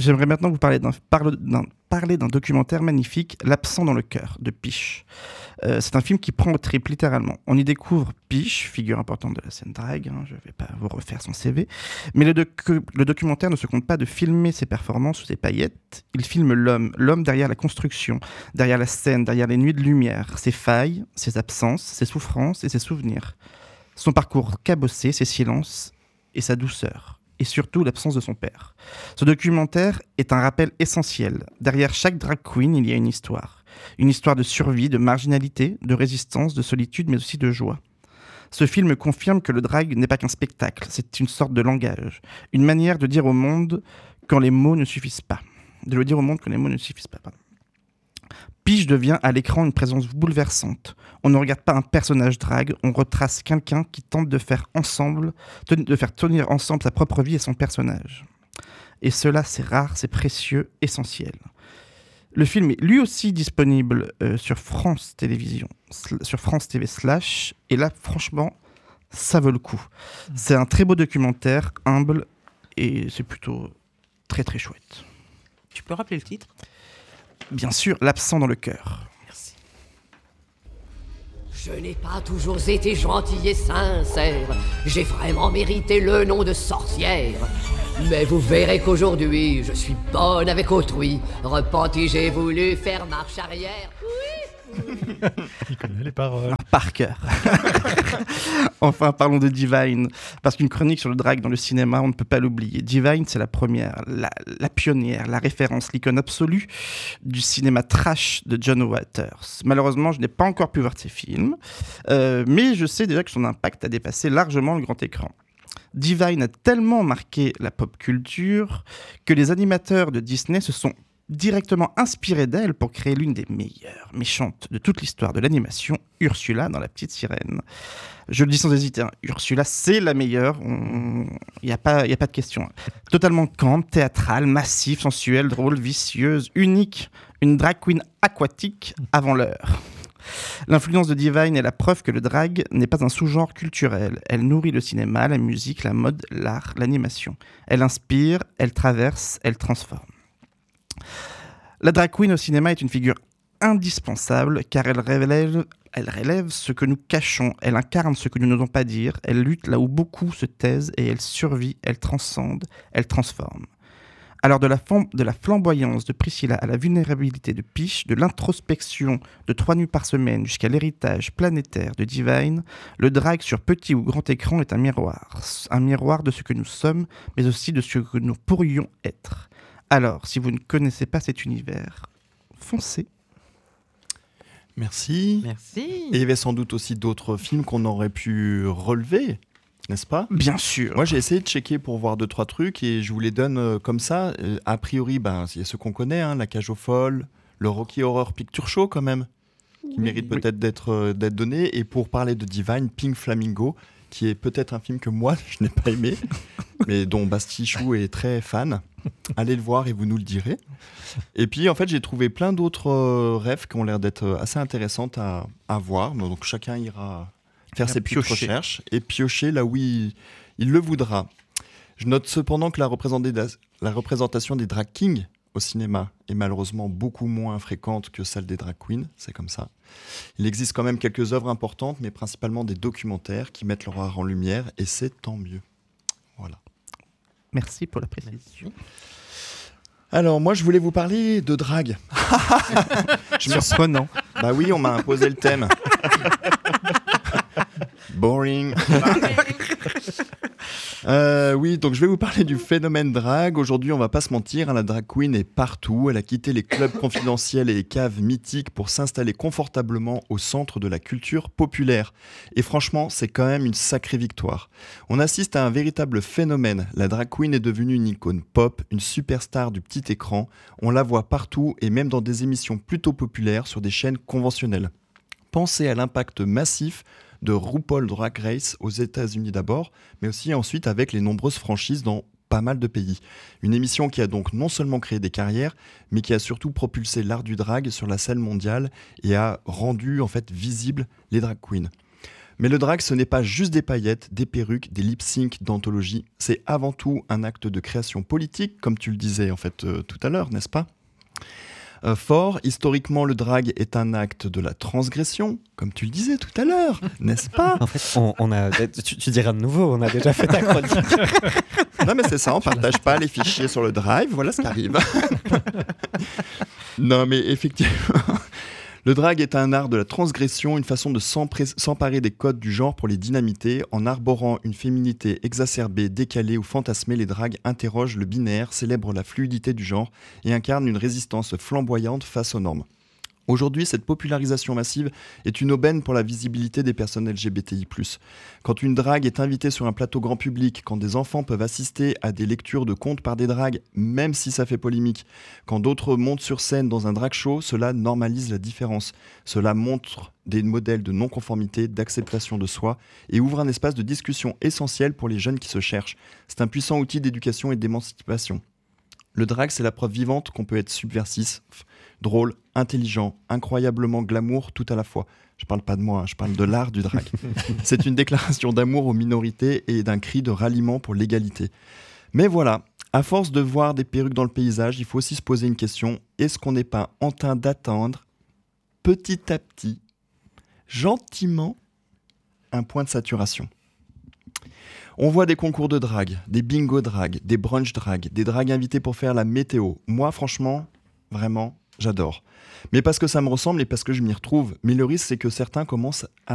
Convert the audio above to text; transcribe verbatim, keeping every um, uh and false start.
J'aimerais maintenant vous parler d'un, parle, d'un, parler d'un documentaire magnifique, L'absent dans le cœur, de Piche. Euh, c'est un film qui prend au trip, littéralement. On y découvre Piche, figure importante de la scène drague, hein, je ne vais pas vous refaire son C V, mais le, docu- le documentaire ne se compte pas de filmer ses performances ou ses paillettes, il filme l'homme, l'homme derrière la construction, derrière la scène, derrière les nuits de lumière, ses failles, ses absences, ses souffrances et ses souvenirs. Son parcours cabossé, ses silences et sa douceur. Et surtout l'absence de son père. Ce documentaire est un rappel essentiel. Derrière chaque drag queen, il y a une histoire. Une histoire de survie, de marginalité, de résistance, de solitude, mais aussi de joie. Ce film confirme que le drag n'est pas qu'un spectacle, c'est une sorte de langage. Une manière de dire au monde quand les mots ne suffisent pas. De le dire au monde quand les mots ne suffisent pas, pardon. Piche devient à l'écran une présence bouleversante. On ne regarde pas un personnage drague, on retrace quelqu'un qui tente de faire ensemble, de faire tenir ensemble sa propre vie et son personnage. Et cela, c'est rare, c'est précieux, essentiel. Le film est lui aussi disponible euh, sur France Télévisions, sl- sur France T V slash, et là, franchement, ça vaut le coup. C'est un très beau documentaire, humble, et c'est plutôt très très chouette. Tu peux rappeler le titre ? Bien sûr, L'absent dans le cœur. Merci. Je n'ai pas toujours été gentil et sincère. J'ai vraiment mérité le nom de sorcière. Mais vous verrez qu'aujourd'hui, je suis bonne avec autrui. Repenti, j'ai voulu faire marche arrière. Il connaît les paroles. Par cœur. Enfin, parlons de Divine, parce qu'une chronique sur le drag dans le cinéma, on ne peut pas l'oublier. Divine, c'est la première, la, la pionnière, la référence, l'icône absolue du cinéma trash de John Waters. Malheureusement, je n'ai pas encore pu voir ses films, euh, mais je sais déjà que son impact a dépassé largement le grand écran. Divine a tellement marqué la pop culture que les animateurs de Disney se sont directement inspirés d'elle pour créer l'une des meilleures méchantes de toute l'histoire de l'animation, Ursula dans La Petite Sirène. Je le dis sans hésiter, hein, Ursula c'est la meilleure, il n'y a pas, y a pas de question. Totalement camp, théâtrale, massive, sensuelle, drôle, vicieuse, unique, une drag queen aquatique avant l'heure. L'influence de Divine est la preuve que le drag n'est pas un sous-genre culturel. Elle nourrit le cinéma, la musique, la mode, l'art, l'animation. Elle inspire, elle traverse, elle transforme. La drag queen au cinéma est une figure indispensable car elle relève, elle relève ce que nous cachons, elle incarne ce que nous n'osons pas dire, elle lutte là où beaucoup se taisent et elle survit, elle transcende, elle transforme. Alors de la, fam- de la flamboyance de Priscilla à la vulnérabilité de Piche, de l'introspection de trois nuits par semaine jusqu'à l'héritage planétaire de Divine, le drag sur petit ou grand écran est un miroir. Un miroir de ce que nous sommes, mais aussi de ce que nous pourrions être. Alors, si vous ne connaissez pas cet univers, foncez. Merci. Merci. Et il y avait sans doute aussi d'autres films qu'on aurait pu relever, n'est-ce pas ? Bien sûr. Moi, j'ai essayé de checker pour voir deux, trois trucs et je vous les donne euh, comme ça. Euh, a priori, ben, il y a ceux qu'on connaît, hein, La Cage aux Folles, le Rocky Horror Picture Show quand même, qui mérite peut-être d'être, euh, d'être donné. Et pour parler de Divine, Pink Flamingo, qui est peut-être un film que moi, je n'ai pas aimé, mais dont Bastichou est très fan. Allez le voir et vous nous le direz. Et puis, en fait, j'ai trouvé plein d'autres euh, rêves qui ont l'air d'être assez intéressantes à, à voir. Donc, chacun ira faire ses petites recherches et piocher là où il, il le voudra. Je note cependant que la, la représentation des drag kings au cinéma est malheureusement beaucoup moins fréquente que celle des drag queens, c'est comme ça. Il existe quand même quelques œuvres importantes, mais principalement des documentaires qui mettent leur art en lumière, et c'est tant mieux. Voilà. Merci pour la précision. Alors, moi, je voulais vous parler de drague. Surprenant. Bah oui, on m'a imposé le thème. Boring. euh, oui, donc je vais vous parler du phénomène drague. Aujourd'hui, on va pas se mentir, hein, la drag queen est partout. Elle a quitté les clubs confidentiels et les caves mythiques pour s'installer confortablement au centre de la culture populaire. Et franchement, c'est quand même une sacrée victoire. On assiste à un véritable phénomène. La drag queen est devenue une icône pop, une superstar du petit écran. On la voit partout et même dans des émissions plutôt populaires sur des chaînes conventionnelles. Pensez à l'impact massif de RuPaul Drag Race aux États-Unis d'abord, mais aussi ensuite avec les nombreuses franchises dans pas mal de pays. Une émission qui a donc non seulement créé des carrières, mais qui a surtout propulsé l'art du drag sur la scène mondiale et a rendu en fait visibles les drag queens. Mais le drag, ce n'est pas juste des paillettes, des perruques, des lip-syncs d'anthologie. C'est avant tout un acte de création politique, comme tu le disais en fait euh, tout à l'heure, n'est-ce pas ? Euh, fort, historiquement, le drag est un acte de la transgression, comme tu le disais tout à l'heure, n'est-ce pas ? En fait, on, on a, tu, tu diras de nouveau, on a déjà fait ta chronique. Non mais c'est ça, on partage pas les fichiers sur le drive, voilà ce qui arrive. Non mais effectivement, le drag est un art de la transgression, une façon de s'empré- s'emparer des codes du genre pour les dynamiter. En arborant une féminité exacerbée, décalée ou fantasmée, les drags interrogent le binaire, célèbrent la fluidité du genre et incarnent une résistance flamboyante face aux normes. Aujourd'hui, cette popularisation massive est une aubaine pour la visibilité des personnes L G B T I plus. Quand une drague est invitée sur un plateau grand public, quand des enfants peuvent assister à des lectures de contes par des dragues, même si ça fait polémique, quand d'autres montent sur scène dans un drag show, cela normalise la différence. Cela montre des modèles de non-conformité, d'acceptation de soi et ouvre un espace de discussion essentiel pour les jeunes qui se cherchent. C'est un puissant outil d'éducation et d'émancipation. Le drag, c'est la preuve vivante qu'on peut être subversif, drôle, intelligent, incroyablement glamour tout à la fois. Je parle pas de moi, hein, je parle de l'art du drag. C'est une déclaration d'amour aux minorités et d'un cri de ralliement pour l'égalité. Mais voilà, à force de voir des perruques dans le paysage, il faut aussi se poser une question. Est-ce qu'on n'est pas en train d'atteindre, petit à petit, gentiment, un point de saturation ? On voit des concours de drague, des bingo drag, des brunch drag, des dragues invités pour faire la météo. Moi, franchement, vraiment, j'adore. Mais parce que ça me ressemble et parce que je m'y retrouve. Mais le risque, c'est que certains commencent à